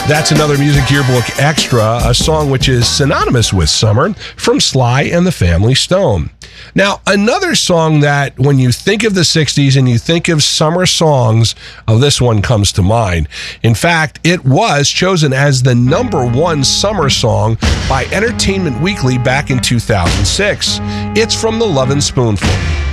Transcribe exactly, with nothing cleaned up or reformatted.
That's another Music Yearbook Extra, a song which is synonymous with summer, from Sly and the Family Stone. Now, another song that when you think of the sixties and you think of summer songs, oh, this one comes to mind. In fact, it was chosen as the number one summer song by Entertainment Weekly back in two thousand six. It's from The Lovin' Spoonful.